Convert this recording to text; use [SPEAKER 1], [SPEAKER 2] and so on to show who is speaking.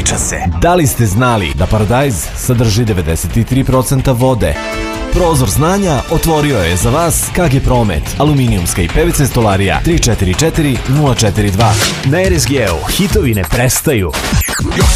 [SPEAKER 1] priča se.
[SPEAKER 2] Da li ste znali da paradajz sadrži 93% vode? Prozor znanja otvorio je za vas KG Promet, aluminijumska i PVC stolarija 344 042.
[SPEAKER 1] Na RSG-u hitovi ne prestaju.
[SPEAKER 3] Još